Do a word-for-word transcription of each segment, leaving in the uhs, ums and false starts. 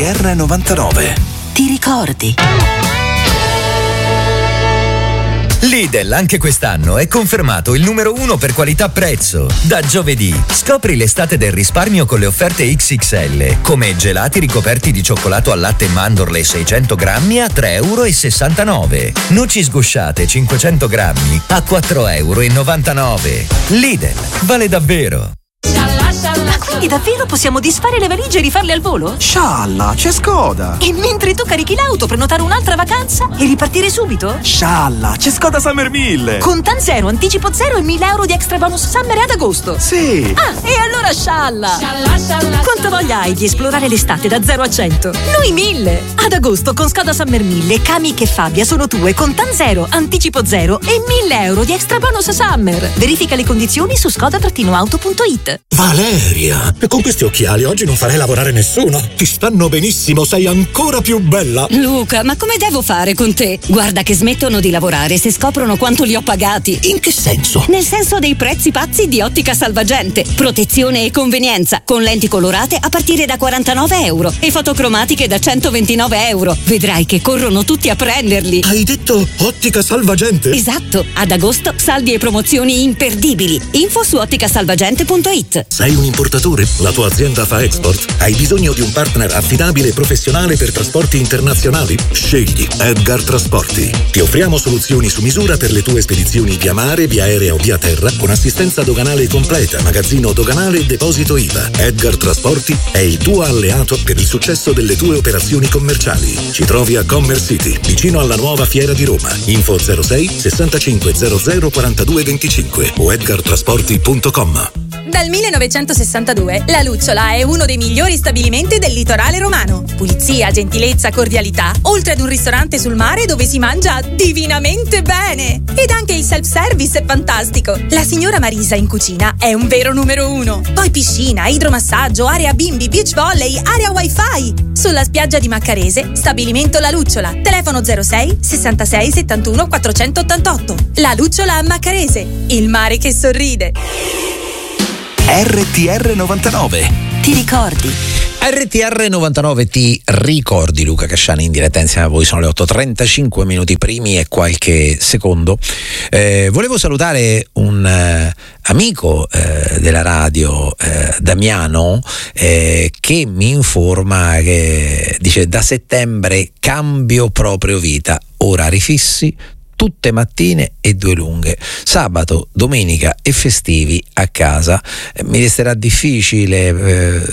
R novantanove. Ti ricordi? Lidl anche quest'anno è confermato il numero uno per qualità-prezzo. Da giovedì scopri l'estate del risparmio con le offerte X X L, come gelati ricoperti di cioccolato al latte e mandorle seicento grammi a tre virgola sessantanove euro. Noci sgusciate cinquecento grammi a quattro virgola novantanove euro. Lidl, vale davvero. Ma quindi davvero possiamo disfare le valigie e rifarle al volo? Scialla, c'è Skoda! E mentre tu carichi l'auto, prenotare un'altra vacanza e ripartire subito? Scialla, c'è Skoda Summer mille! Con Tan Zero, anticipo zero e mille euro di extra bonus Summer ad agosto! Sì! Ah, e allora scialla! Scialla, scialla! Quanta voglia hai di esplorare l'estate da zero a cento? Noi mille! Ad agosto con Skoda Summer mille, Kamiq e Fabia sono tue con Tan Zero, anticipo zero e mille euro di extra bonus Summer! Verifica le condizioni su skoda auto punto it. Valeria, con questi occhiali oggi non farei lavorare nessuno. Ti stanno benissimo, sei ancora più bella. Luca, ma come devo fare con te? Guarda che smettono di lavorare se scoprono quanto li ho pagati. In che senso? Nel senso dei prezzi pazzi di Ottica Salvagente. Protezione e convenienza, con lenti colorate a partire da quarantanove euro e fotocromatiche da centoventinove euro. Vedrai che corrono tutti a prenderli. Hai detto Ottica Salvagente? Esatto, ad agosto saldi e promozioni imperdibili. Info su ottica salvagente punto it. Sei un importatore? La tua azienda fa export? Hai bisogno di un partner affidabile e professionale per trasporti internazionali? Scegli Edgar Trasporti. Ti offriamo soluzioni su misura per le tue spedizioni via mare, via aerea o via terra, con assistenza doganale completa, magazzino doganale e deposito I V A. Edgar Trasporti è il tuo alleato per il successo delle tue operazioni commerciali. Ci trovi a Commerce City, vicino alla nuova Fiera di Roma. Info zero sei sessantacinque zero zero quarantadue venticinque o edgar trasporti punto com. Dal millenovecentosessantadue la Lucciola è uno dei migliori stabilimenti del litorale romano. Pulizia, gentilezza, cordialità, oltre ad un ristorante sul mare dove si mangia divinamente bene. Ed anche il self-service è fantastico. La signora Marisa in cucina è un vero numero uno. Poi piscina, idromassaggio, area bimbi, beach volley, area wifi. Sulla spiaggia di Maccarese, stabilimento La Lucciola. Telefono zero sei sessantasei settantuno quattrocentottantotto. La Lucciola a Maccarese, il mare che sorride. R T R novantanove. Ti ricordi? R T R novantanove ti ricordi, Luca Casciani in diretta insieme a voi. Sono le otto e trentacinque minuti primi e qualche secondo. Eh, volevo salutare un eh, amico eh, della radio, eh, Damiano, eh, che mi informa che dice: da settembre cambio proprio vita, orari fissi, tutte mattine e due lunghe, sabato, domenica e festivi a casa. Eh, mi resterà difficile eh,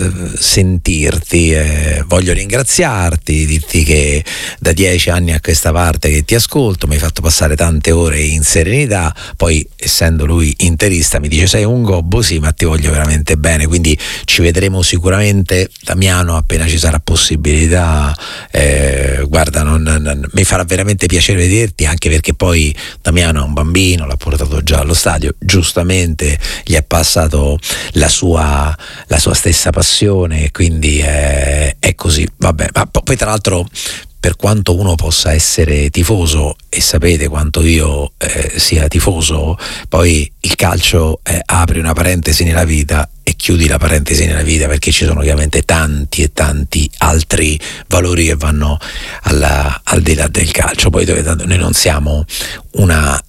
sentirti, eh, voglio ringraziarti, dirti che da dieci anni a questa parte che ti ascolto, mi hai fatto passare tante ore in serenità. Poi, essendo lui interista, mi dice: sei un gobbo, sì, ma ti voglio veramente bene, quindi ci vedremo sicuramente, Damiano, appena ci sarà possibilità. Eh, guarda, non, non, mi farà veramente piacere vederti, anche perché poi Damiano è un bambino, l'ha portato già allo stadio, giustamente gli è passato la sua, la sua stessa passione, quindi è, è così, vabbè. Ma poi tra l'altro, per quanto uno possa essere tifoso, e sapete quanto io eh, sia tifoso, poi il calcio eh, apre una parentesi nella vita e chiudi la parentesi nella vita, perché ci sono ovviamente tanti e tanti altri valori che vanno alla, al di là del calcio. Poi noi non siamo una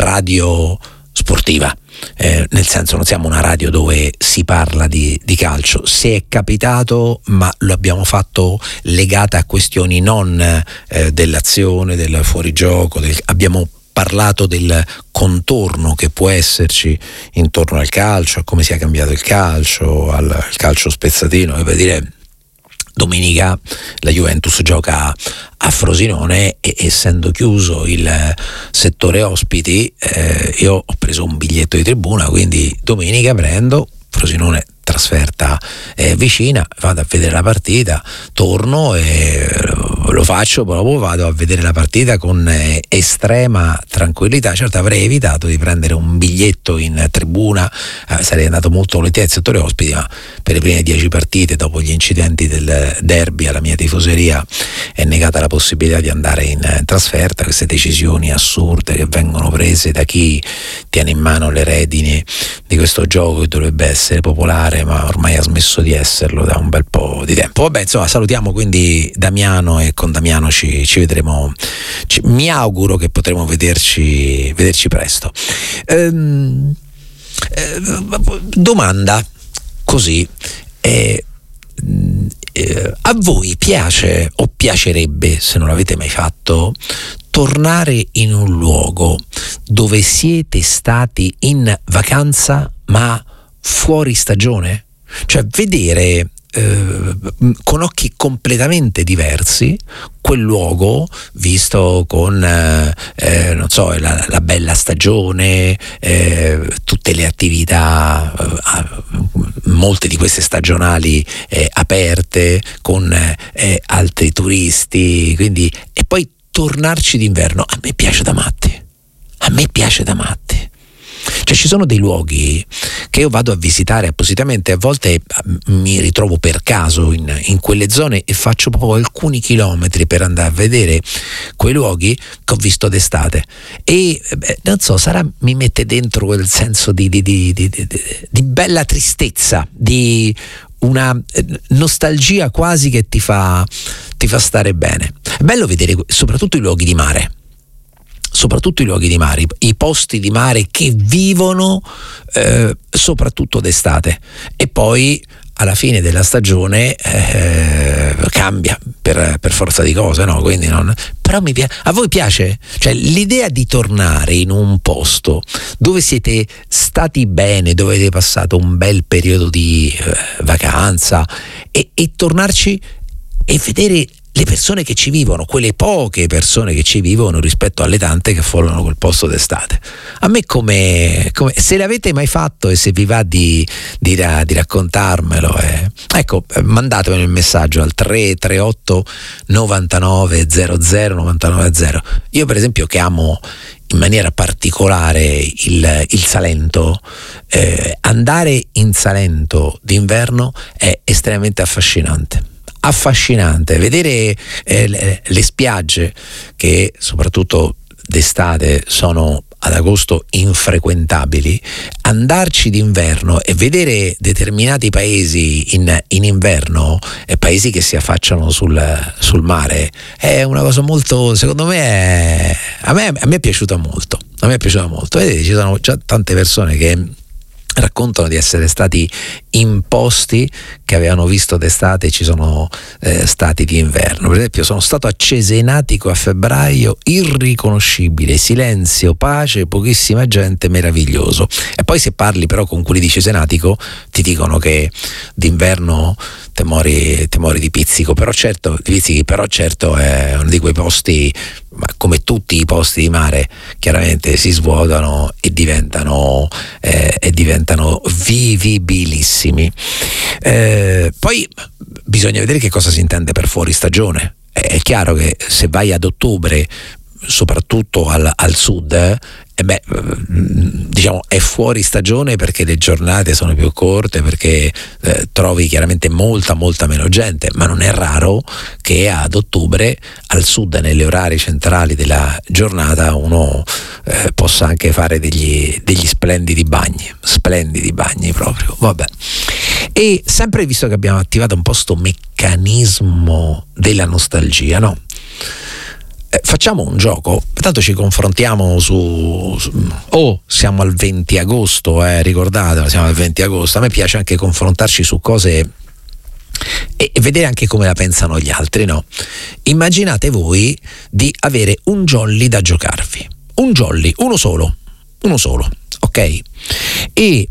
radio sportiva, eh, nel senso non siamo una radio dove si parla di, di calcio. Se è capitato, ma lo abbiamo fatto legata a questioni non eh, dell'azione, del fuorigioco, del, abbiamo parlato del contorno che può esserci intorno al calcio, a come si è cambiato il calcio, al, al calcio spezzatino. E per dire, domenica la Juventus gioca a Frosinone e, essendo chiuso il settore ospiti, eh, io ho preso un biglietto di tribuna, quindi domenica prendo Frosinone, trasferta eh, vicina, vado a vedere la partita, torno e lo faccio, proprio vado a vedere la partita con eh, estrema tranquillità. Certo, avrei evitato di prendere un biglietto in tribuna, eh, sarei andato molto volentieri al settore ospiti, ma per le prime dieci partite, dopo gli incidenti del derby alla mia tifoseria, è negata la possibilità di andare in trasferta, queste decisioni assurde che vengono prese da chi tiene in mano le redini di questo gioco che dovrebbe essere popolare ma ormai ha smesso di esserlo da un bel po' di tempo. Vabbè, insomma, salutiamo quindi Damiano e con Damiano ci, ci vedremo, ci, mi auguro che potremo vederci, vederci presto. Ehm, eh, domanda così, eh, eh, a voi piace o piacerebbe, se non l'avete mai fatto, tornare in un luogo dove siete stati in vacanza ma fuori stagione? Cioè vedere eh, con occhi completamente diversi quel luogo visto con eh, eh, non so, la, la bella stagione, eh, tutte le attività, eh, molte di queste stagionali eh, aperte con eh, altri turisti, quindi, e poi tornarci d'inverno. A me piace da matti, a me piace da matti. Cioè ci sono dei luoghi che io vado a visitare appositamente, a volte mi ritrovo per caso in, in quelle zone e faccio proprio alcuni chilometri per andare a vedere quei luoghi che ho visto d'estate e beh, non so, sarà mi mette dentro quel senso di, di, di, di, di, di bella tristezza, di una nostalgia quasi che ti fa, ti fa stare bene. È bello vedere soprattutto i luoghi di mare, soprattutto i luoghi di mare, i posti di mare che vivono eh, soprattutto d'estate e poi alla fine della stagione eh, cambia per, per forza di cose, no? Quindi non, però mi piace. A voi piace? Cioè l'idea di tornare in un posto dove siete stati bene, dove avete passato un bel periodo di eh, vacanza e, e tornarci e vedere le persone che ci vivono, quelle poche persone che ci vivono rispetto alle tante che affollano quel posto d'estate. A me come, come se l'avete mai fatto e se vi va di, di, di raccontarmelo, eh. Ecco, mandatemi un messaggio al tre tre otto novantanove zero zero novantanove zero. Io per esempio, che amo in maniera particolare il, il Salento, eh, andare in Salento d'inverno è estremamente affascinante. affascinante vedere eh, le, le spiagge che soprattutto d'estate sono ad agosto infrequentabili, andarci d'inverno e vedere determinati paesi in, in inverno, eh, paesi che si affacciano sul, sul mare, è una cosa molto, secondo me, è, a me, a me è piaciuta molto, a me è piaciuta molto. Vedete, ci sono già tante persone che raccontano di essere stati in posti che avevano visto d'estate e ci sono eh, stati d'inverno. Per esempio, sono stato a Cesenatico a febbraio, irriconoscibile, silenzio, pace, pochissima gente, meraviglioso. E poi se parli però con quelli di Cesenatico ti dicono che d'inverno te mori, te mori di pizzico, però certo, di pizzichi, però certo è uno di quei posti, ma come tutti i posti di mare, chiaramente si svuotano e diventano eh, e diventano vivibilissimi. Eh, poi bisogna vedere che cosa si intende per fuori stagione. È chiaro che se vai ad ottobre, soprattutto al, al sud, eh, eh beh, diciamo è fuori stagione perché le giornate sono più corte, perché eh, trovi chiaramente molta molta meno gente, ma non è raro che ad ottobre al sud, nelle orari centrali della giornata, uno eh, possa anche fare degli, degli splendidi bagni, splendidi bagni proprio, vabbè. E sempre visto che abbiamo attivato un po' sto meccanismo della nostalgia, no? Eh, facciamo un gioco, tanto ci confrontiamo su, su oh, siamo al venti agosto, eh, ricordate, siamo al venti agosto. A me piace anche confrontarci su cose e, e vedere anche come la pensano gli altri, no? Immaginate voi di avere un jolly da giocarvi, un jolly, uno solo, uno solo, ok? E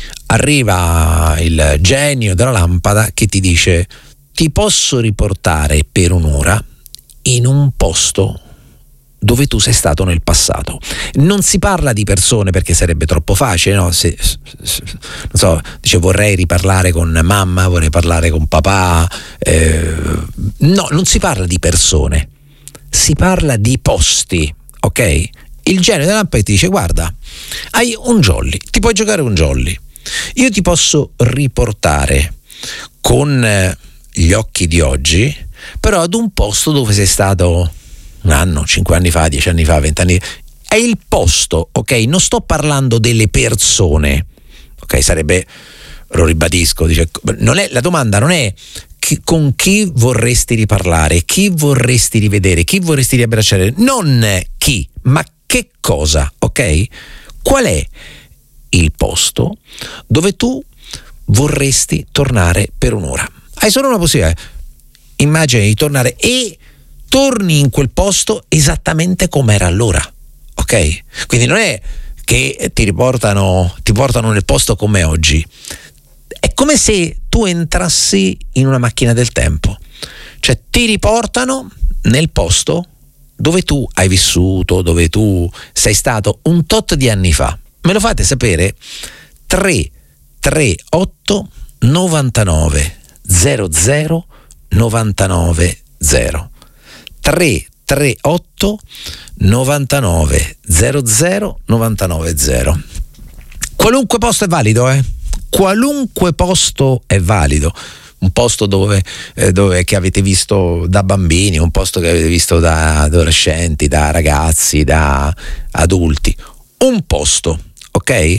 arriva il genio della lampada che ti dice: ti posso riportare per un'ora in un posto dove tu sei stato nel passato. Non si parla di persone perché sarebbe troppo facile, no? Se, se, se, non so, dice vorrei riparlare con mamma, vorrei parlare con papà, eh, no, non si parla di persone, si parla di posti, ok? Il genio della lampada ti dice: guarda, hai un jolly, ti puoi giocare un jolly, io ti posso riportare con gli occhi di oggi però ad un posto dove sei stato un anno, cinque anni fa, dieci anni fa, vent'anni fa. È il posto, ok? Non sto parlando delle persone, ok? Sarebbe, lo ribadisco, dice, non è, la domanda non è chi, con chi vorresti riparlare, chi vorresti rivedere, chi vorresti riabbracciare, non chi, ma che cosa, ok? Qual è il posto dove tu vorresti tornare per un'ora? Hai solo una possibilità, immagina di tornare e torni in quel posto esattamente come era allora, ok? Quindi non è che ti riportano, ti portano nel posto come oggi, è come se tu entrassi in una macchina del tempo, cioè ti riportano nel posto dove tu hai vissuto, dove tu sei stato un tot di anni fa. Me lo fate sapere? tre tre otto novantanove zero zero novantanove zero tre tre otto novantanove zero zero novantanove zero. Qualunque posto è valido, eh? Qualunque posto è valido. Un posto dove, eh, dove che avete visto da bambini, un posto che avete visto da adolescenti, da ragazzi, da adulti. Un posto, ok?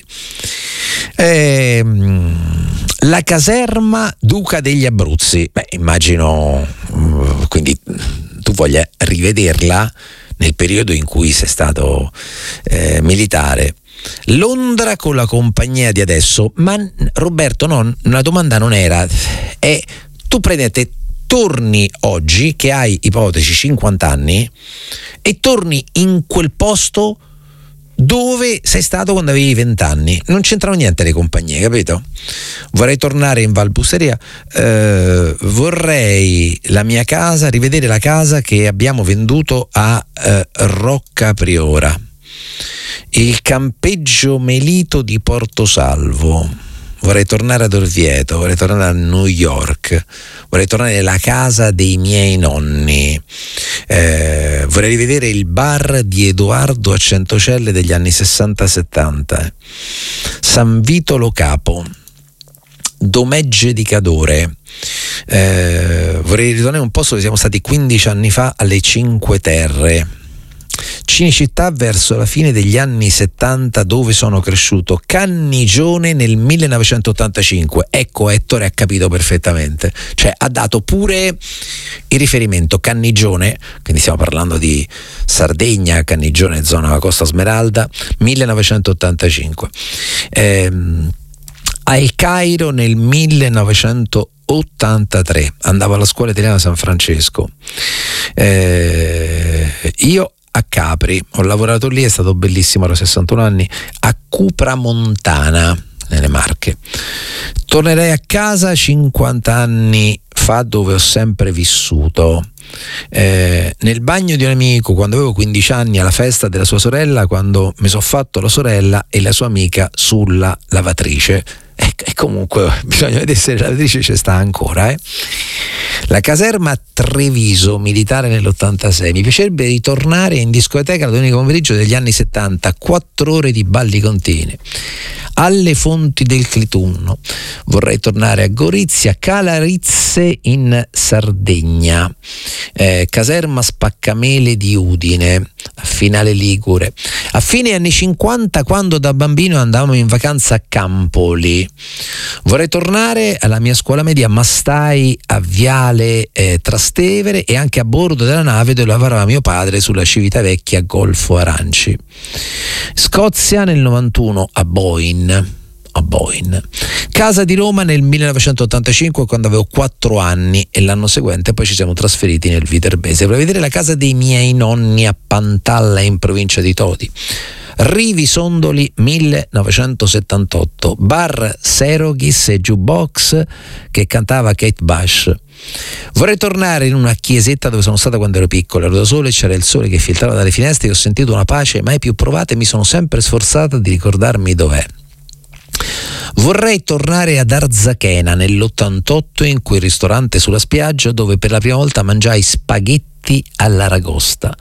Ehm, la caserma Duca degli Abruzzi. Beh, immagino, quindi tu voglia rivederla nel periodo in cui sei stato eh, militare. Londra con la compagnia di adesso, ma Roberto, no, la domanda non era, è tu prendi a te, torni oggi che hai ipotesi cinquanta anni e torni in quel posto dove sei stato quando avevi venti anni. Non c'entrano niente le compagnie, capito? Vorrei tornare in Valbusteria, eh, vorrei la mia casa, rivedere la casa che abbiamo venduto a eh, Rocca Priora, il campeggio Melito di Portosalvo, vorrei tornare ad Orvieto, vorrei tornare a New York, vorrei tornare nella casa dei miei nonni, eh, vorrei rivedere il bar di Edoardo a Centocelle degli anni sessanta settanta, San Vito Lo Capo, Domegge di Cadore, eh, vorrei ritornare in un posto dove siamo stati quindici anni fa, alle Cinque Terre, Cinecittà verso la fine degli anni settanta dove sono cresciuto, Cannigione nel millenovecentottantacinque. Ecco, Ettore ha capito perfettamente, cioè ha dato pure il riferimento Cannigione, quindi stiamo parlando di Sardegna, Cannigione zona Costa Smeralda, millenovecentottantacinque. Ehm, al Cairo nel millenovecentottantatré, andavo alla scuola italiana San Francesco. Eh, io a Capri, ho lavorato lì, è stato bellissimo, ero sessantuno anni, a Cupramontana nelle Marche. Tornerei a casa cinquanta anni fa dove ho sempre vissuto, eh, nel bagno di un amico quando avevo quindici anni, alla festa della sua sorella, quando mi sono fatto la sorella e la sua amica sulla lavatrice. E, e comunque bisogna vedere se la lavatrice c'è sta ancora, eh. La caserma Treviso militare nell'ottantasei, mi piacerebbe ritornare in discoteca la domenica pomeriggio degli anni settanta, quattro ore di balli continui. Alle Fonti del Clitunno, vorrei tornare a Gorizia, Calarizze in Sardegna, eh, caserma Spaccamele di Udine, a Finale Ligure. A fine anni cinquanta, quando da bambino andavamo in vacanza a Campoli, vorrei tornare alla mia scuola media Mastai a Viale eh, Trastevere e anche a bordo della nave dove lavorava mio padre sulla Civitavecchia Golfo Aranci. Scozia nel novantuno a Boyne, a Boyne. Casa di Roma nel millenovecentottantacinque quando avevo quattro anni e l'anno seguente poi ci siamo trasferiti nel Viterbese. Vorrei vedere la casa dei miei nonni a Pantalla in provincia di Todi. Rivi Sondoli millenovecentosettantotto, bar Serogis e jukebox che cantava Kate Bush. Vorrei tornare in una chiesetta dove sono stata quando ero piccolo, ero da solo e c'era il sole che filtrava dalle finestre e ho sentito una pace mai più provata e mi sono sempre sforzata di ricordarmi dov'è. Vorrei tornare ad Arzachena nell'ottantotto in quel ristorante sulla spiaggia dove per la prima volta mangiai spaghetti all'aragosta.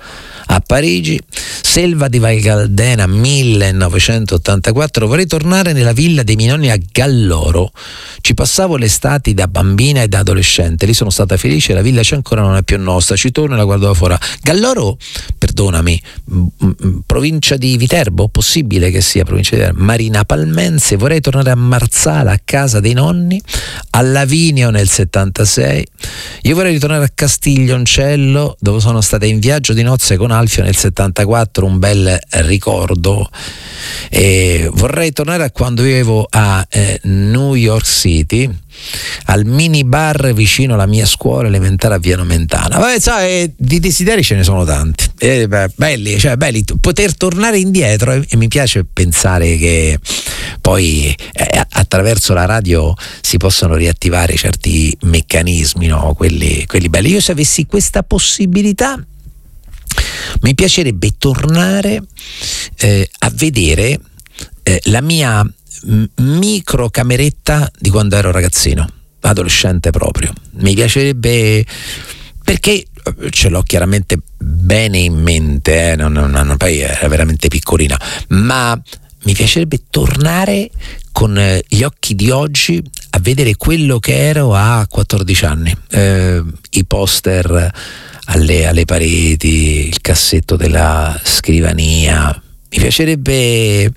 a Parigi. Selva di Val Gardena millenovecentottantaquattro. Vorrei tornare nella villa dei miei nonni a Galloro. Ci passavo le estati da bambina e da adolescente. Lì sono stata felice, la villa c'è ancora, non è più nostra. Ci torno e la guardo da fuori. Galloro, perdonami, m- m- provincia di Viterbo? Possibile che sia provincia di Viterbo? Marina Palmense. Vorrei tornare a Marsala, a casa dei nonni, a Lavinio nel settantasei. Io vorrei ritornare a Castiglioncello, dove sono stata in viaggio di nozze con Alfio nel settantaquattro, un bel ricordo. E vorrei tornare a quando vivevo a eh, New York City, al mini bar vicino alla mia scuola elementare a Via Nomentana. Vabbè, sai, di desideri ce ne sono tanti, eh, beh, belli, cioè belli poter tornare indietro, e, e mi piace pensare che poi eh, attraverso la radio si possono riattivare certi meccanismi, no? quelli, quelli belli. Io, se avessi questa possibilità, mi piacerebbe tornare eh, a vedere eh, la mia m- micro cameretta di quando ero ragazzino, adolescente proprio. Mi piacerebbe, perché ce l'ho chiaramente bene in mente, eh, non, non, non, poi era veramente piccolina, ma mi piacerebbe tornare con eh, gli occhi di oggi a vedere quello che ero a quattordici anni, eh, i poster alle, alle pareti, il cassetto della scrivania. Mi piacerebbe eh,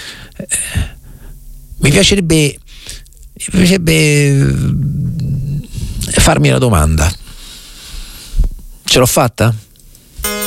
mi piacerebbe mi piacerebbe farmi una domanda. Ce l'ho fatta?